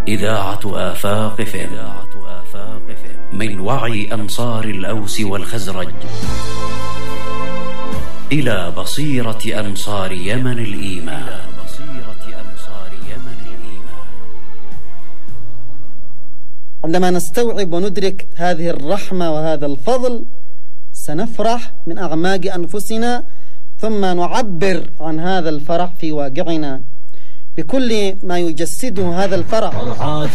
إذاعة آفاق FM من وعي أنصار الأوس والخزرج إلى بصيرة أنصار يمن الإيمان. عندما نستوعب وندرك هذه الرحمة وهذا الفضل سنفرح من أعماق أنفسنا، ثم نعبر عن هذا الفرح في واقعنا بكل ما يجسده هذا الفرح.